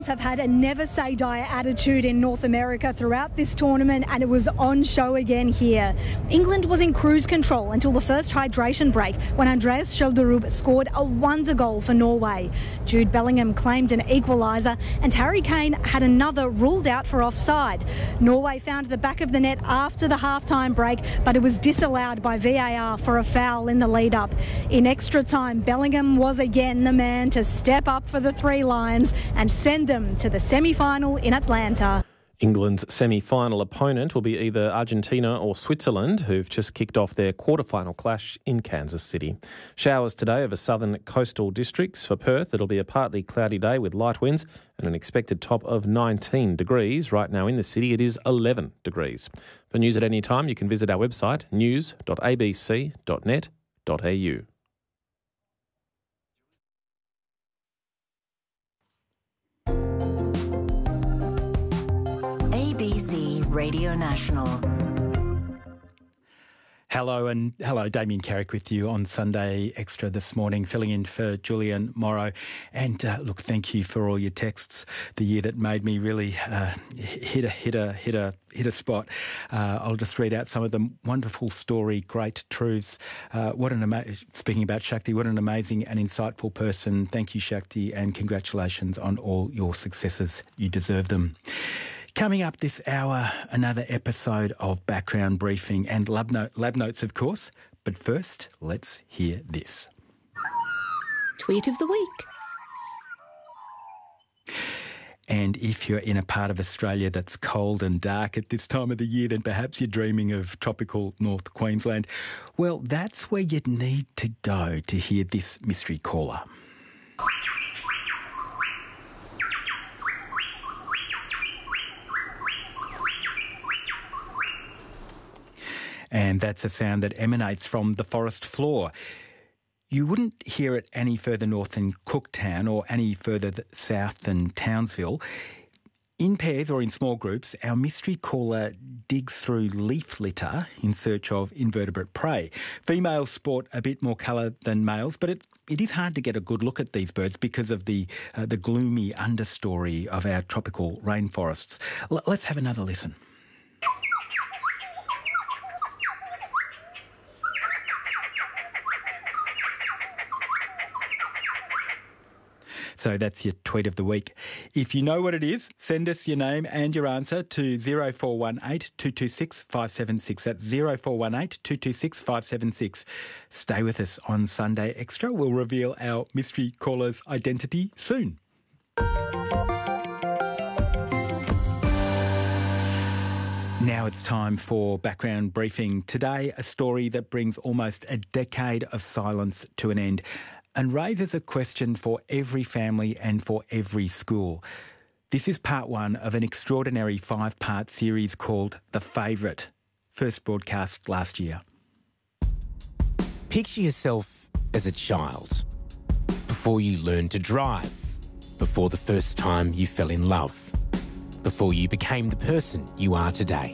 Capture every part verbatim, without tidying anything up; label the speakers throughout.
Speaker 1: have had a never-say-die attitude in North America throughout this tournament, and it was on show again here. England was in cruise control until the first hydration break when Andreas Schjelderup scored a wonder goal for Norway. Jude Bellingham claimed an equaliser and Harry Kane had another ruled out for offside. Norway found the back of the net after the half-time break, but it was disallowed by V A R for a foul in the lead-up. In extra time, Bellingham was again the man to step up for the Three Lions and send them to the semi-final in Atlanta.
Speaker 2: England's semi-final opponent will be either Argentina or Switzerland, who've just kicked off their quarter-final clash in Kansas City. Showers today over southern coastal districts. For Perth, it'll be a partly cloudy day with light winds and an expected top of nineteen degrees. Right now in the city, it is eleven degrees. For news at any time, you can visit our website, news dot a b c dot net dot a u.
Speaker 3: A B C Radio National.
Speaker 4: Hello and hello, Damien Carrick with you on Sunday Extra this morning, filling in for Julian Morrow. And uh, look, thank you for all your texts. The year that made me really uh, hit a hit a hit a hit a spot. Uh, I'll just read out some of them. Wonderful story, great truths. Uh, what an ama- speaking about Shakti, what an amazing and insightful person. Thank you, Shakti, and congratulations on all your successes. You deserve them. Coming up this hour, another episode of Background Briefing and Lab, note, lab Notes, of course. But first, let's hear this.
Speaker 5: Tweet of the week.
Speaker 4: And if you're in a part of Australia that's cold and dark at this time of the year, then perhaps you're dreaming of tropical North Queensland. Well, that's where you'd need to go to hear this mystery caller. And that's a sound that emanates from the forest floor. You wouldn't hear it any further north than Cooktown or any further south than Townsville. In pairs or in small groups, our mystery caller digs through leaf litter in search of invertebrate prey. Females sport a bit more colour than males, but it, it is hard to get a good look at these birds because of the, uh, the gloomy understory of our tropical rainforests. L- let's have another listen. So that's your tweet of the week. If you know what it is, send us your name and your answer to zero four one eight, two two six, five seven six. That's zero four one eight, two two six, five seven six. Stay with us on Sunday Extra. We'll reveal our mystery caller's identity soon. Now it's time for Background Briefing. Today, a story that brings almost a decade of silence to an end and raises a question for every family and for every school. This is part one of an extraordinary five-part series called The Favourite, first broadcast last year.
Speaker 6: Picture yourself as a child, before you learned to drive, before the first time you fell in love, before you became the person you are today.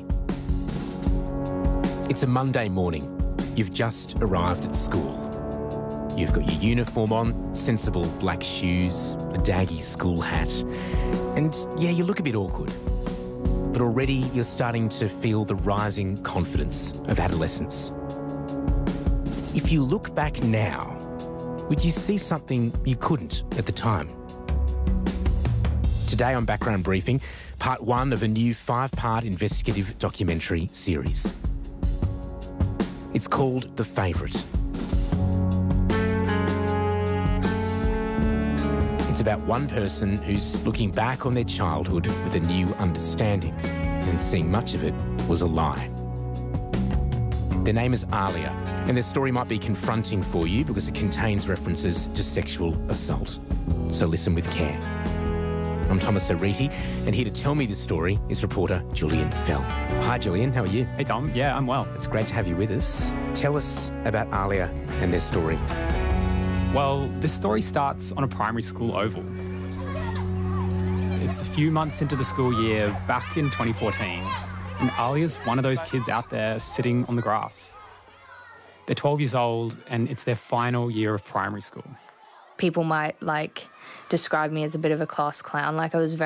Speaker 6: It's a Monday morning. You've just arrived at school. You've got your uniform on, sensible black shoes, a daggy school hat, and yeah, you look a bit awkward. But already you're starting to feel the rising confidence of adolescence. If you look back now, would you see something you couldn't at the time? Today on Background Briefing, part one of a new five-part investigative documentary series. It's called The Favourite. It's about one person who's looking back on their childhood with a new understanding and seeing much of it was a lie. Their name is Alia, and their story might be confronting for you because it contains references to sexual assault. So listen with care. I'm Thomas Ariti, and here to tell me this story is reporter Julian Fell. Hi Julian, how are you?
Speaker 7: Hey Tom, yeah, I'm well.
Speaker 6: It's great to have you with us. Tell us about Alia and their story.
Speaker 7: Well, this story starts on a primary school oval. It's a few months into the school year, back in twenty fourteen, and Alia's one of those kids out there sitting on the grass. They're twelve years old, and it's their final year of primary school.
Speaker 8: people might like describe me as a bit of a class clown. Like I was very